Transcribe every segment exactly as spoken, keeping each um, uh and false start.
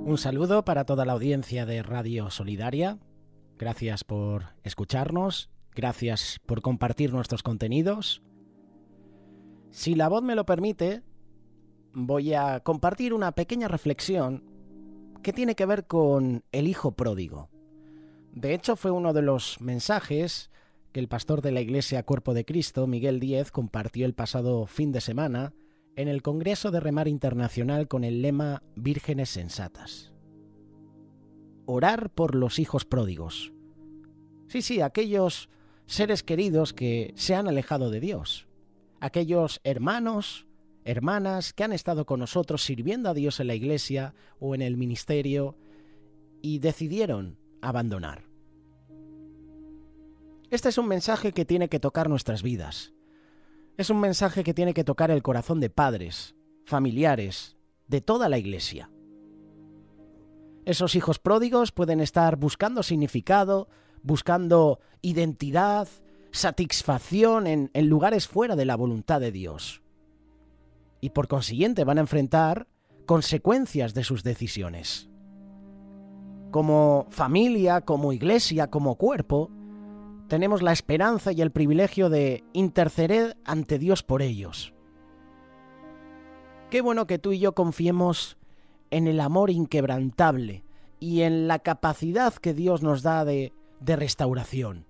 Un saludo para toda la audiencia de Radio Solidaria. Gracias por escucharnos, gracias por compartir nuestros contenidos. Si la voz me lo permite, voy a compartir una pequeña reflexión que tiene que ver con el hijo pródigo. De hecho, fue uno de los mensajes que el pastor de la Iglesia Cuerpo de Cristo, Miguel Díez, compartió el pasado fin de semana en el Congreso de Remar Internacional con el lema Vírgenes Sensatas. Orar por los hijos pródigos. Sí, sí, aquellos seres queridos que se han alejado de Dios. Aquellos hermanos, hermanas que han estado con nosotros sirviendo a Dios en la iglesia o en el ministerio y decidieron abandonar. Este es un mensaje que tiene que tocar nuestras vidas. Es un mensaje que tiene que tocar el corazón de padres, familiares, de toda la iglesia. Esos hijos pródigos pueden estar buscando significado, buscando identidad, satisfacción en, en lugares fuera de la voluntad de Dios. Y por consiguiente van a enfrentar consecuencias de sus decisiones. Como familia, como iglesia, como cuerpo, tenemos la esperanza y el privilegio de interceder ante Dios por ellos. Qué bueno que tú y yo confiemos en el amor inquebrantable y en la capacidad que Dios nos da de, de restauración.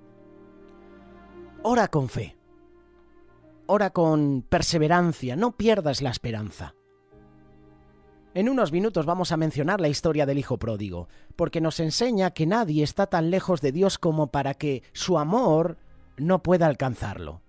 Ora con fe. Ora con perseverancia. No pierdas la esperanza. En unos minutos vamos a mencionar la historia del hijo pródigo, porque nos enseña que nadie está tan lejos de Dios como para que su amor no pueda alcanzarlo.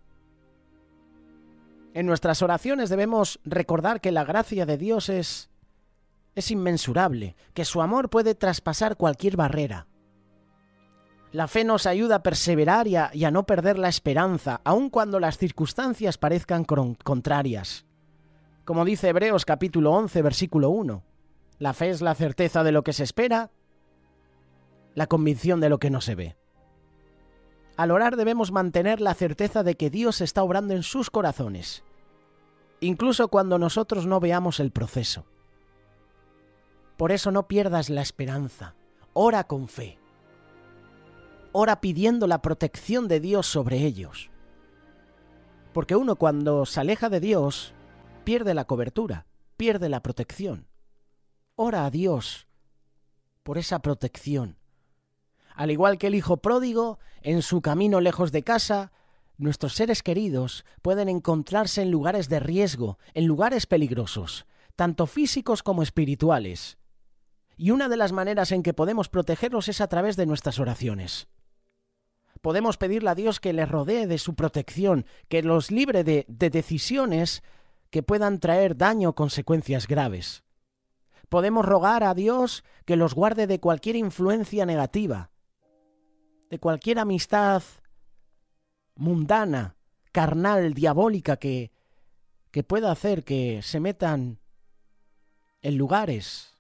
En nuestras oraciones debemos recordar que la gracia de Dios es, es inmensurable, que su amor puede traspasar cualquier barrera. La fe nos ayuda a perseverar y a, y a no perder la esperanza, aun cuando las circunstancias parezcan contrarias. Como dice Hebreos capítulo once, versículo uno, la fe es la certeza de lo que se espera, la convicción de lo que no se ve. Al orar debemos mantener la certeza de que Dios está obrando en sus corazones, incluso cuando nosotros no veamos el proceso. Por eso no pierdas la esperanza, ora con fe. Ora pidiendo la protección de Dios sobre ellos. Porque uno cuando se aleja de Dios pierde la cobertura, pierde la protección. Ora a Dios por esa protección. Al igual que el hijo pródigo, en su camino lejos de casa, nuestros seres queridos pueden encontrarse en lugares de riesgo, en lugares peligrosos, tanto físicos como espirituales. Y una de las maneras en que podemos protegerlos es a través de nuestras oraciones. Podemos pedirle a Dios que les rodee de su protección, que los libre de, de decisiones que puedan traer daño o consecuencias graves. Podemos rogar a Dios que los guarde de cualquier influencia negativa, de cualquier amistad mundana, carnal, diabólica que, que pueda hacer que se metan en lugares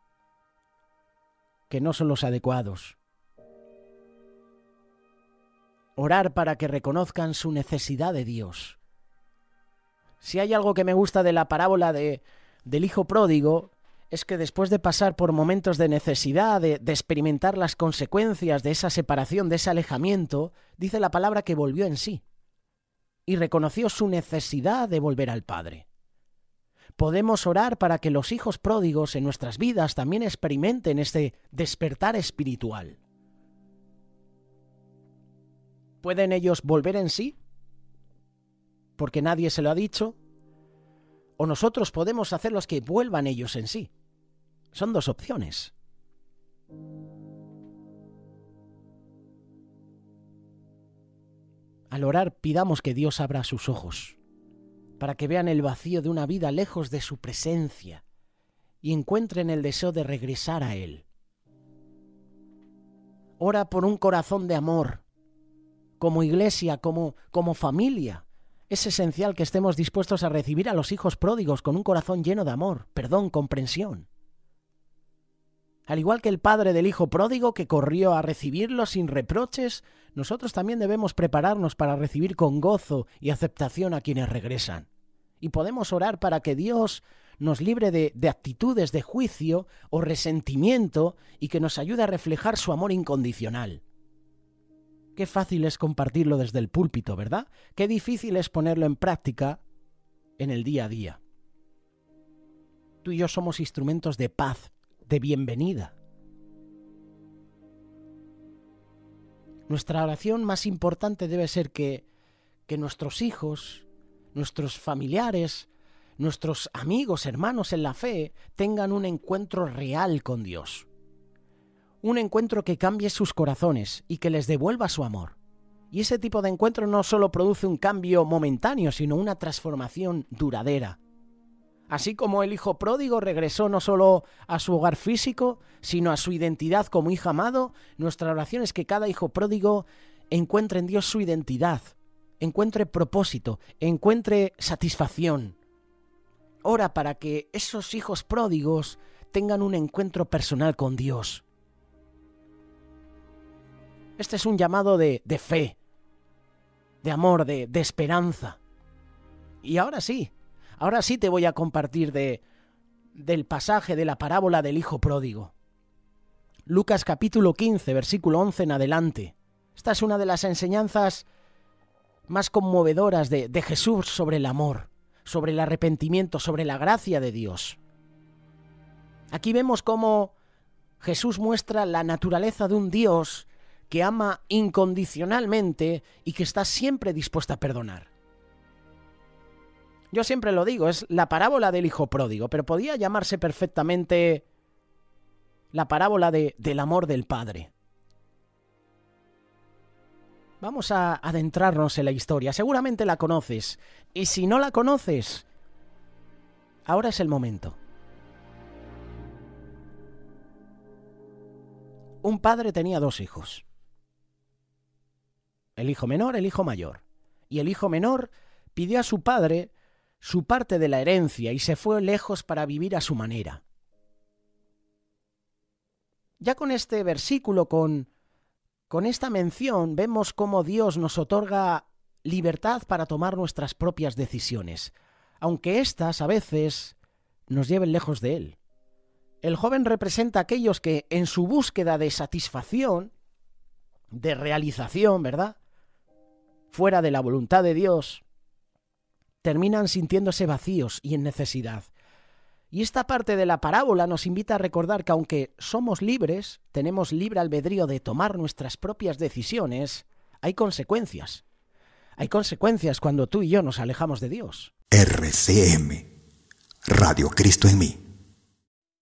que no son los adecuados. Orar para que reconozcan su necesidad de Dios. Si hay algo que me gusta de la parábola de, del hijo pródigo, es que después de pasar por momentos de necesidad, de, de experimentar las consecuencias de esa separación, de ese alejamiento, dice la palabra que volvió en sí y reconoció su necesidad de volver al Padre. Podemos orar para que los hijos pródigos en nuestras vidas también experimenten este despertar espiritual. ¿Pueden ellos volver en sí? Porque nadie se lo ha dicho. ¿O nosotros podemos hacerlos que vuelvan ellos en sí? Son dos opciones. Al orar, pidamos que Dios abra sus ojos, para que vean el vacío de una vida lejos de su presencia y encuentren el deseo de regresar a Él. Ora por un corazón de amor, como iglesia, como, como familia. Es esencial que estemos dispuestos a recibir a los hijos pródigos con un corazón lleno de amor, perdón, comprensión. Al igual que el padre del hijo pródigo que corrió a recibirlo sin reproches, nosotros también debemos prepararnos para recibir con gozo y aceptación a quienes regresan. Y podemos orar para que Dios nos libre de, de actitudes de juicio o resentimiento y que nos ayude a reflejar su amor incondicional. Qué fácil es compartirlo desde el púlpito, ¿verdad? Qué difícil es ponerlo en práctica en el día a día. Tú y yo somos instrumentos de paz, de bienvenida. Nuestra oración más importante debe ser que, que nuestros hijos, nuestros familiares, nuestros amigos, hermanos en la fe, tengan un encuentro real con Dios. Un encuentro que cambie sus corazones y que les devuelva su amor. Y ese tipo de encuentro no solo produce un cambio momentáneo, sino una transformación duradera. Así como el hijo pródigo regresó no solo a su hogar físico, sino a su identidad como hijo amado, nuestra oración es que cada hijo pródigo encuentre en Dios su identidad, encuentre propósito, encuentre satisfacción. Ora para que esos hijos pródigos tengan un encuentro personal con Dios. Este es un llamado de, de fe, de amor, de, de esperanza. Y ahora sí, ahora sí te voy a compartir de, del pasaje de la parábola del hijo pródigo. Lucas capítulo quince, versículo once en adelante. Esta es una de las enseñanzas más conmovedoras de, de Jesús sobre el amor, sobre el arrepentimiento, sobre la gracia de Dios. Aquí vemos cómo Jesús muestra la naturaleza de un Dios que ama incondicionalmente y que está siempre dispuesto a perdonar. Yo siempre lo digo, es la parábola del hijo pródigo, pero podía llamarse perfectamente la parábola de, del amor del Padre. Vamos a adentrarnos en la historia. Seguramente la conoces. Y si no la conoces, ahora es el momento. Un padre tenía dos hijos. El hijo menor, el hijo mayor. Y el hijo menor pidió a su padre su parte de la herencia y se fue lejos para vivir a su manera. Ya con este versículo, con, con esta mención, vemos cómo Dios nos otorga libertad para tomar nuestras propias decisiones, aunque éstas a veces nos lleven lejos de Él. El joven representa a aquellos que en su búsqueda de satisfacción, de realización, ¿verdad?, fuera de la voluntad de Dios, terminan sintiéndose vacíos y en necesidad. Y esta parte de la parábola nos invita a recordar que aunque somos libres, tenemos libre albedrío de tomar nuestras propias decisiones, hay consecuencias. Hay consecuencias cuando tú y yo nos alejamos de Dios. R C M, Radio Cristo en mí.